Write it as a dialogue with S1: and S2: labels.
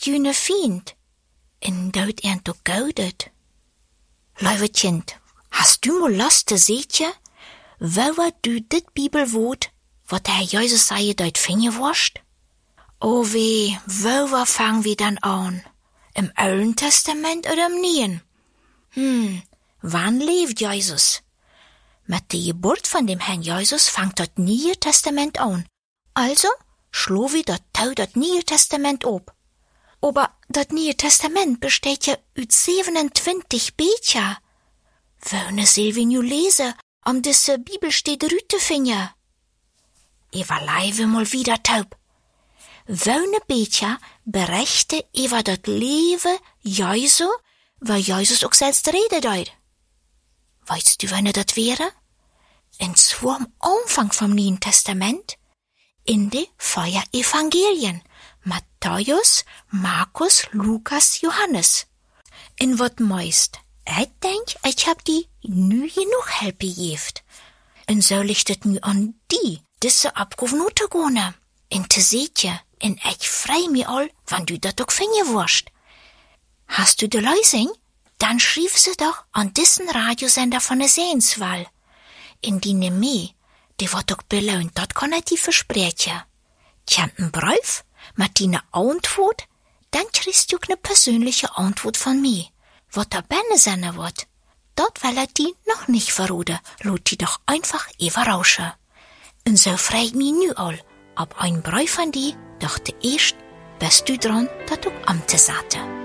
S1: ist jüne Fiend. In dood en to goudet. Lieve kind, hast du mal Lust te sehen, wo du dit Bibelwort, wat der Jesus sei, dort finden wirst? Oh weh, wo fangen wir dann an? Im Alten Testament oder im Neuen? Wann lebt Jesus? Mit der Geburt von dem Herrn Jesus fängt das Neue Testament an. Also schlo wir das Neue Testament ab. Aber das Neue Testament besteht ja aus 27 Bücher. Wone soll wir nu lesen, diese Bibelstelle rüte finden? Eva leiwe mal wieder taub. Wone Bücher berichten über das Leben Jesu, weil Jesus auch selbst redet dort. Weißt du, wann das wäre? Und zwar am Anfang vom Neuen Testament, in die 4 Evangelien. Matthäus, Markus, Lukas, Johannes. In wat meist? Ich denk, ich hab die nu genug Help gegeben. Und soll ich das nu an die, diese Abrufen untergehen? In te seetje, und ich freu mich all, wann du dat auch finden wirst. Hast du de Lösung? Dann schrieb sie doch an diesen Radiosender von der Sehenswahl. In die Neme, die wird auch belohnt, dat kann ich dir versprechen. Tjant einen Brief, mit deiner Antwort, dann kriegst du eine persönliche Antwort von mir. Was da benne sein wird, dort will ich die noch nicht verraten, lot die doch einfach überraschen. Und so fragt mich nu all, ob ein Brief von dir, doch der erst bist du dran, dat auch am te zaten.